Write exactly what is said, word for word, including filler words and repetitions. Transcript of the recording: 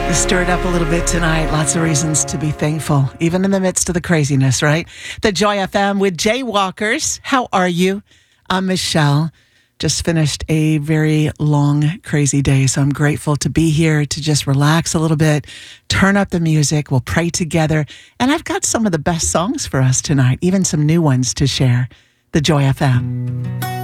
Stirred up a little bit tonight. Lots of reasons to be thankful, even in the midst of the craziness, right? The Joy F M with Jaywalkers. How are you? I'm Michelle. Just finished a very long, crazy day, so I'm grateful to be here to just relax a little bit, turn up the music, we'll pray together, and I've got some of the best songs for us tonight, even some new ones to share. The Joy F M.